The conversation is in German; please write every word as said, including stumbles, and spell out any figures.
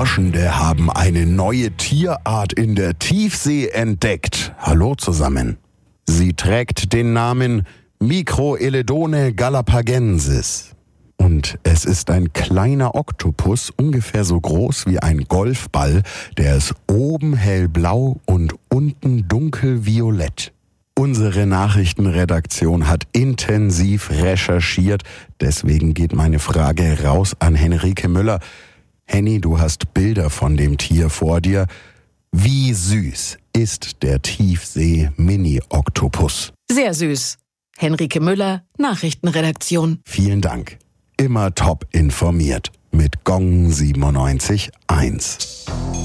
Forschende haben eine neue Tierart in der Tiefsee entdeckt. Hallo zusammen. Sie trägt den Namen Microeledone galapagensis. Und es ist ein kleiner Oktopus, ungefähr so groß wie ein Golfball, der ist oben hellblau und unten dunkelviolett. Unsere Nachrichtenredaktion hat intensiv recherchiert, deswegen geht meine Frage raus an Henrike Müller. Henny, du hast Bilder von dem Tier vor dir. Wie süß ist der Tiefsee-Mini-Oktopus? Sehr süß. Henrike Müller, Nachrichtenredaktion. Vielen Dank. Immer top informiert mit Gong siebenundneunzig Komma eins.